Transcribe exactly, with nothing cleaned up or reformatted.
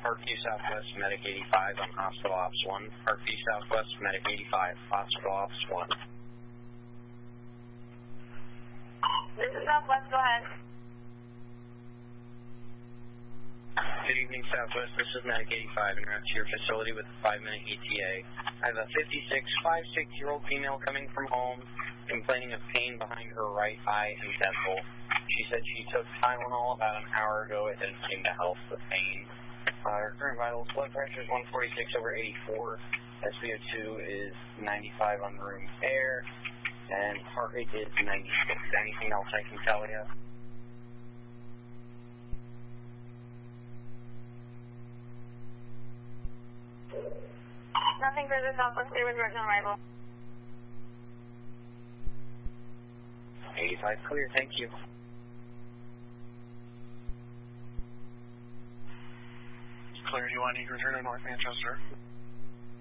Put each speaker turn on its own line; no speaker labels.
Parkview Southwest, Medic eighty-five on Hospital Ops one. Parkview Southwest, Medic eighty-five, Hospital Ops one.
This is Southwest, go ahead.
Good evening, Southwest. This is Medic eighty-five en route to your facility with a five-minute E T A. I have a fifty-six, five-six-year-old female coming from home, complaining of pain behind her right eye and temple. She said she took Tylenol about an hour ago. It didn't seem to help the pain. Uh, her current vitals, blood pressure is one forty-six over eighty-four. S p O two is ninety-five on room air, and heart rate is ninety-six. Anything else I can tell you?
Nothing further, Southwest, stay with Virgin arrival.
eighty-five clear, thank you.
Clear, you want to return to North Manchester?